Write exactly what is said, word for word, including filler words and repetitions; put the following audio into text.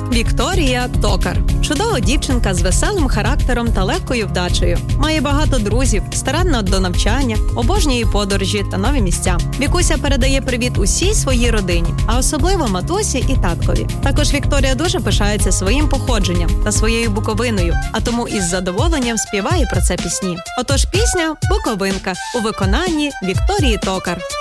Вікторія Токар. Чудова дівчинка з веселим характером та легкою вдачею. Має багато друзів, старанна до навчання, обожнює подорожі та нові місця. Вікуся передає привіт усій своїй родині, а особливо матусі і таткові. Також Вікторія дуже пишається своїм походженням та своєю Буковиною, а тому із задоволенням співає про це пісні. Отож пісня «Буковинка» у виконанні Вікторії Токар.